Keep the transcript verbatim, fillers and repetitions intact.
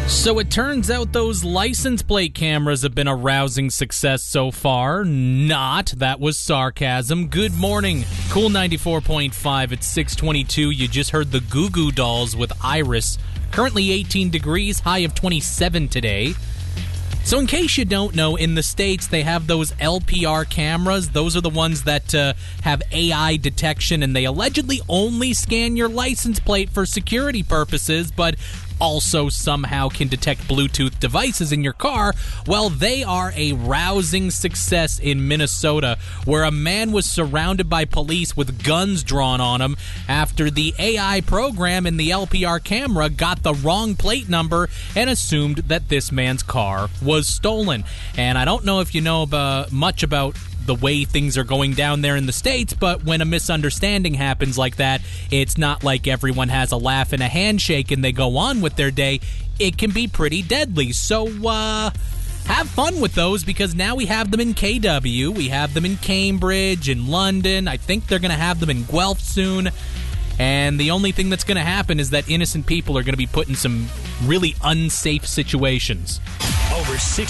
So it turns out those license plate cameras have been a rousing success so far. Not. That was sarcasm. Good morning. Cool ninety-four point five at six twenty-two. You just heard the Goo Goo Dolls with Iris. Currently eighteen degrees, high of twenty-seven today. So in case you don't know, in the States, they have those L P R cameras. Those are the ones that uh, have A I detection, and they allegedly only scan your license plate for security purposes, but also somehow can detect Bluetooth devices in your car. Well, they are a rousing success in Minnesota, where a man was surrounded by police with guns drawn on him after the A I program in the L P R camera got the wrong plate number and assumed that this man's car was stolen. And I don't know if you know about, much about the way things are going down there in the States, but when a misunderstanding happens like that, it's not like everyone has a laugh and a handshake and they go on with their day. It can be pretty deadly. So, uh, have fun with those, because now we have them in K W, we have them in Cambridge, in London. I think they're going to have them in Guelph soon. And the only thing that's going to happen is that innocent people are going to be put in some really unsafe situations. Over six